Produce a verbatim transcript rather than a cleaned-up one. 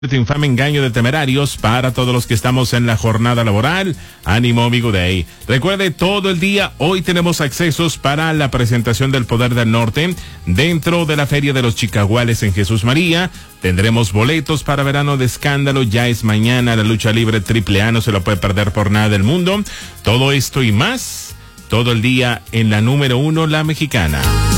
Este infame engaño de temerarios para todos los que estamos en la jornada laboral. Ánimo, amigo de ahí. Recuerde, todo el día hoy tenemos accesos para la presentación del Poder del Norte dentro de la Feria de los Chicaguales en Jesús María. Tendremos boletos para Verano de Escándalo. Ya es mañana la lucha libre triple A, no se lo puede perder por nada del mundo. Todo esto y más, todo el día en la número uno, La Mexicana.